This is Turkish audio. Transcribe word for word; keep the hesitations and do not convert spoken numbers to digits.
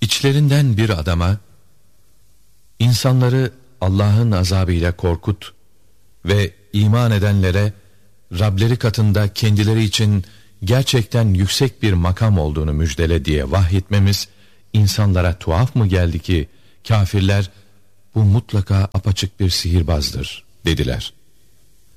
İçlerinden bir adama, insanları Allah'ın azabıyla korkut ve iman edenlere Rableri katında kendileri için gerçekten yüksek bir makam olduğunu müjdele diye vahyetmemiz insanlara tuhaf mı geldi ki kafirler bu mutlaka apaçık bir sihirbazdır dediler.